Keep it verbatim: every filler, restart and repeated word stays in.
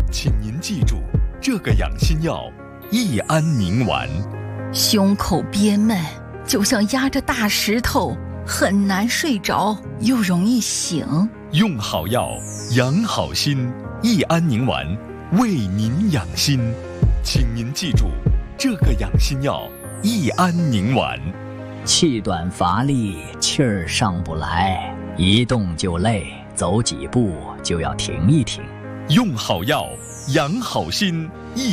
请您记住，这个养心药益安宁丸。 胸口憋闷，就像压着大石头，很难睡着，又容易醒。 用好药，养好心，益安宁丸为您养心。请您记住，这个养心药益安宁丸。 气短乏力，气儿上不来，一动就累，走几步就要停一停。 用好药，养好心，